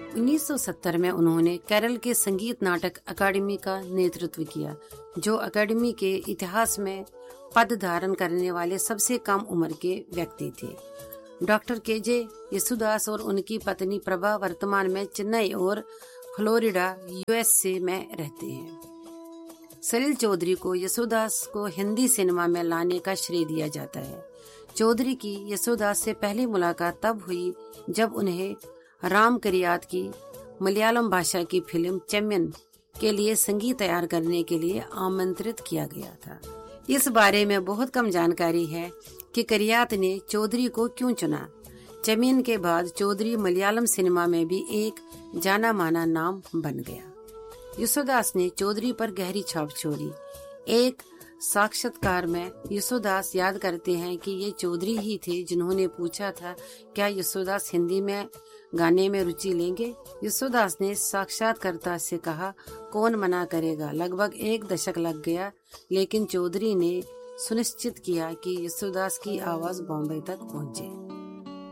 1970 में उन्होंने केरल के संगीत नाटक अकादमी का नेतृत्व किया, जो अकादमी के इतिहास में पद धारण करने वाले सबसे कम उम्र के व्यक्ति थे। डॉक्टर के.जे. येसुदास और उनकी पत्नी प्रभा वर्तमान में चेन्नई और फ्लोरिडा, यूएसए में रहते हैं। सलिल चौधरी को येसुदास को हिंदी सिनेमा में लाने का श्रेय दिया जाता है। चौधरी की येसुदास से पहली मुलाकात तब हुई जब उन्हें राम करियात की मलयालम भाषा की फिल्म चेम्मन के लिए संगीत तैयार करने के लिए आमंत्रित किया गया था। इस बारे में बहुत कम जानकारी है कि करियात ने चौधरी को क्यों चुना। चेम्मन के बाद चौधरी मलयालम सिनेमा में भी एक जाना माना नाम बन गया। येसुदास ने चौधरी पर गहरी छाप छोड़ी। एक साक्षात्कार में येसुदास याद करते हैं कि ये चौधरी ही थे जिन्होंने पूछा था क्या येसुदास हिंदी में गाने में रुचि लेंगे। येसुदास ने साक्षात्कारकर्ता से कहा, कौन मना करेगा। लगभग 1 दशक लग गया, लेकिन चौधरी ने सुनिश्चित किया कि येसुदास की आवाज बॉम्बे तक पहुंचे।